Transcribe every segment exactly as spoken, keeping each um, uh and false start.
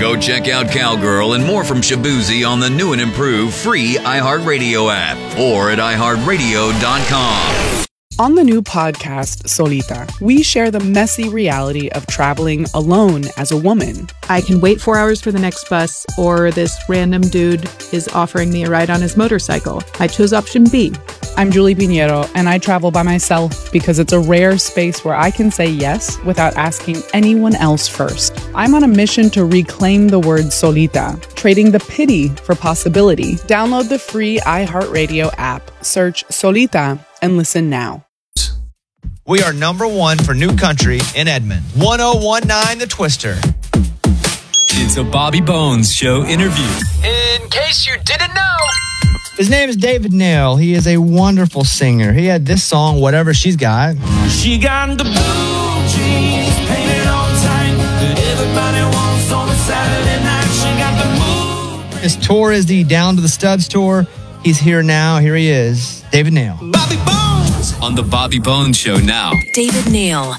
Go check out Cowgirl and more from Shabuzi on the new and improved free iHeartRadio app or at i heart radio dot com. On the new podcast, Solita, we share the messy reality of traveling alone as a woman. I can wait four hours for the next bus, or this random dude is offering me a ride on his motorcycle. I chose option B. I'm Julie Pinheiro, and I travel by myself because it's a rare space where I can say yes without asking anyone else first. I'm on a mission to reclaim the word solita, trading the pity for possibility. Download the free iHeartRadio app, search Solita, and listen now. We are number one for new country in Edmond. one oh one point nine The Twister. It's a Bobby Bones Show interview. In case you didn't know, his name is David Nail. He is a wonderful singer. He had this song, Whatever She's Got. She got the blue jeans painted on tight that everybody wants on a Saturday night. She got the mood. His tour is the Down to the Studs tour. He's here now. Here he is, David Nail. Bobby Bones. On the Bobby Bones Show now. David Nail.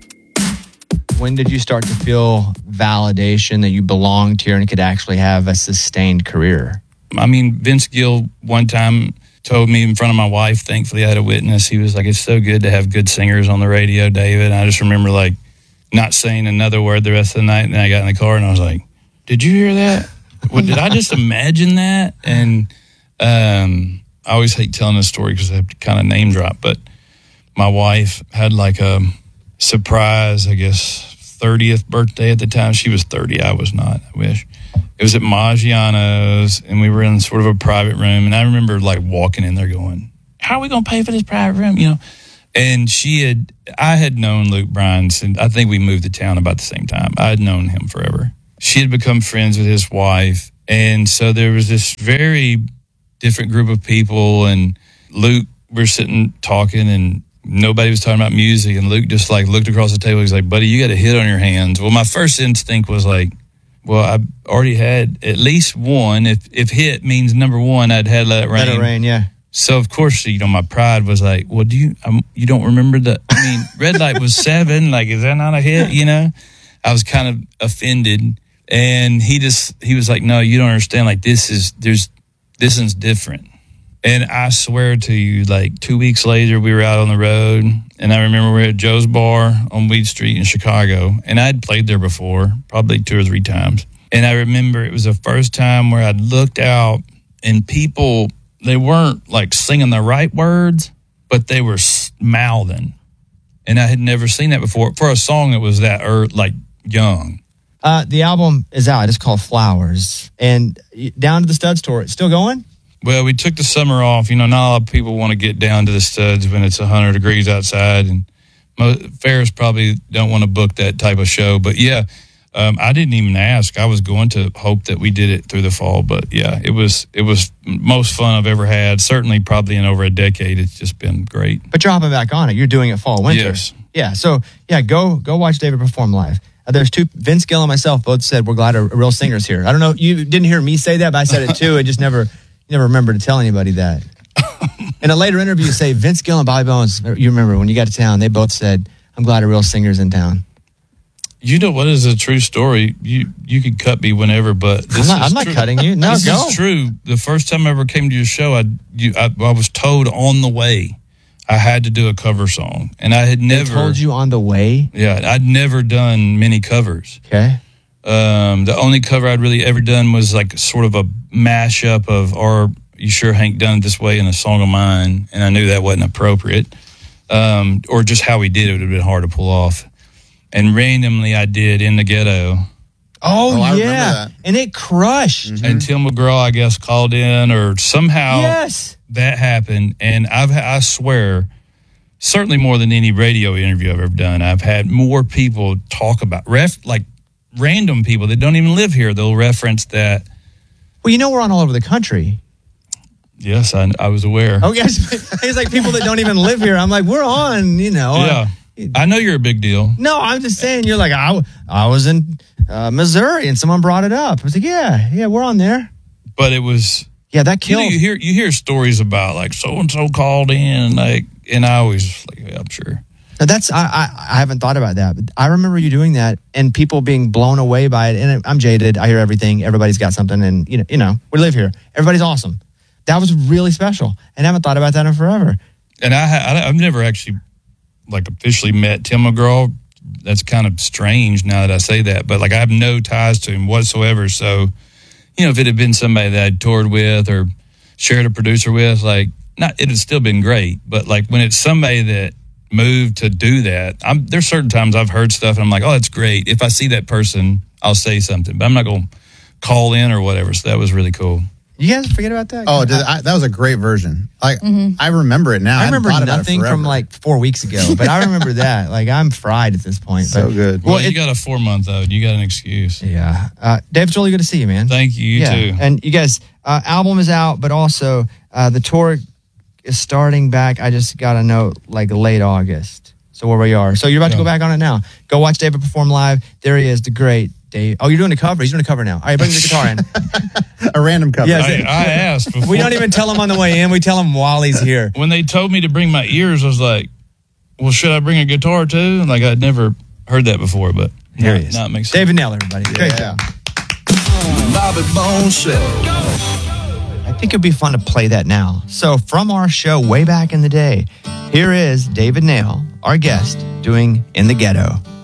When did you start to feel validation that you belonged here and could actually have a sustained career? I mean, Vince Gill one time told me in front of my wife, thankfully I had a witness. He was like, it's so good to have good singers on the radio, David. And I just remember like not saying another word the rest of the night. And then I got in the car and I was like, did you hear that? What, did I just imagine that? And um, I always hate telling this story because I have to kind of name drop. But my wife had like a surprise, I guess, thirtieth birthday at the time. She was thirty. I was not, I wish. It was at Maggiano's, and we were in sort of a private room. And I remember like walking in there going, how are we going to pay for this private room? You know, and she had, I had known Luke Bryan, and I think we moved to town about the same time. I had known him forever. She had become friends with his wife. And so there was this very different group of people, and Luke, we're sitting talking, and nobody was talking about music. And Luke just like looked across the table. He's like, buddy, you got a hit on your hands. Well, my first instinct was like, well, I already had at least one. If if hit means number one, I'd had Let It Rain. Let It Rain, yeah. So, of course, you know, my pride was like, well, do you, um, you don't remember the, I mean, Red Light was seven. Like, is that not a hit? You know, I was kind of offended. And he just, he was like, no, you don't understand. Like, this is, there's, this is different. And I swear to you, like two weeks later, we were out on the road, and I remember we were at Joe's Bar on Weed Street in Chicago, and I'd played there before, probably two or three times. And I remember it was the first time where I'd looked out, and people, they weren't like singing the right words, but they were mouthing. And I had never seen that before for a song that was that er, like young. Uh, the album is out. It's called Flowers. And Down to the Studs tour, it's still going? Well, we took the summer off. You know, not a lot of people want to get down to the Studs when it's one hundred degrees outside. And most, fairs probably don't want to book that type of show. But, yeah, um, I didn't even ask. I was going to hope that we did it through the fall. But, yeah, it was it was most fun I've ever had. Certainly probably in over a decade. It's just been great. But you're hopping back on it. You're doing it fall, winter. Yes. Yeah, so, yeah, go go watch David perform live. Uh, there's two, Vince Gill and myself both said we're glad a, a real singer's here. I don't know, you didn't hear me say that, but I said it too. I just never... You never remember to tell anybody that. In a later interview, you say, Vince Gill and Bobby Bones, you remember when you got to town, they both said, I'm glad a real singer's in town. You know what is a true story? You you could cut me whenever, but this I'm not, is I'm not true. cutting you. No, this go. is true. The first time I ever came to your show, I, you, I I was told on the way I had to do a cover song. And I had never... They told you on the way? Yeah, I'd never done many covers. Okay. Um, the only cover I'd really ever done was like sort of a mashup of our... You Sure Hank Done It This Way in a song of mine, and I knew that wasn't appropriate. Um, or just how we did it would have been hard to pull off. And randomly I did In the Ghetto. Oh, oh yeah. And it crushed. Mm-hmm. And Tim McGraw, I guess, called in, or somehow yes. that happened. And I've, I swear, certainly more than any radio interview I've ever done, I've had more people talk about, ref, like random people that don't even live here, they'll reference that. Well, you know we're on all over the country. Yes, I, I was aware. Oh, yes. It's like people that don't even live here. I'm like, we're on, you know. Yeah. Uh, I know you're a big deal. No, I'm just saying, you're like, I, I was in uh, Missouri and someone brought it up. I was like, yeah, yeah, we're on there. But it was... Yeah, that killed. You know, you hear, you hear stories about, like, so-and-so called in, like, and I always, like, yeah, I'm sure. Now that's I, I I haven't thought about that, but I remember you doing that and people being blown away by it. And I'm jaded. I hear everything. Everybody's got something, and you know, you know, we live here. Everybody's awesome. That was really special, and I haven't thought about that in forever. And I, I I've never actually like officially met Tim McGraw. That's kind of strange now that I say that, but like I have no ties to him whatsoever. So, you know, if it had been somebody that I'd toured with or shared a producer with, like not it'd have still been great. But like when it's somebody that moved to do that, I'm, there's certain times I've heard stuff and I'm like, oh, that's great. If I see that person, I'll say something, but I'm not going to call in or whatever. So that was really cool. You guys forget about that? Oh, did I, that was a great version. Like mm-hmm. I remember it now. I remember I nothing from like four weeks ago, but I remember that. Like I'm fried at this point. So but, good. Well, well you it, got a four month old. You got an excuse. Yeah. Uh, Dave, it's really good to see you, man. Thank you. You yeah. too. And you guys, uh, album is out, but also uh, the tour is starting back. I just got a note like late August. So where we are. So you're about yeah. to go back on it now. Go watch David perform live. There he is, the great Dave. Oh, you're doing a cover. He's doing a cover now. All right, bring the guitar in. A random cover. Yes, I, I asked before. We don't even tell him on the way in. We tell him while he's here. When they told me to bring my ears, I was like, well, should I bring a guitar too? Like I'd never heard that before, but here now, he is. now it makes sense. David Nail, everybody. Yeah. Great job. Bobby Bones Show. I think it'd be fun to play that now. So from our show way back in the day, here is David Nail, our guest, doing In the Ghetto.